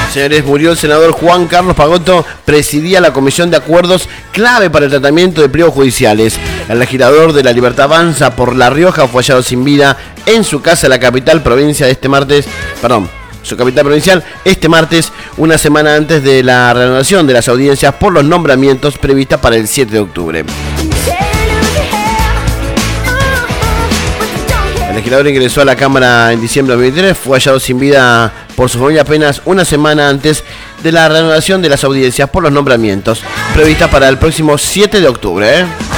Señores, murió el senador Juan Carlos Pagotto, presidía la comisión de acuerdos clave para el tratamiento de pliegos judiciales. El legislador de La Libertad Avanza por La Rioja fue hallado sin vida en su casa en la capital provincia su capital provincial este martes, una semana antes de la reanudación de las audiencias por los nombramientos previstas para el 7 de octubre. El legislador ingresó a la Cámara en diciembre de 2023, fue hallado sin vida por su familia apenas una semana antes de la reanudación de las audiencias por los nombramientos previstas para el próximo 7 de octubre.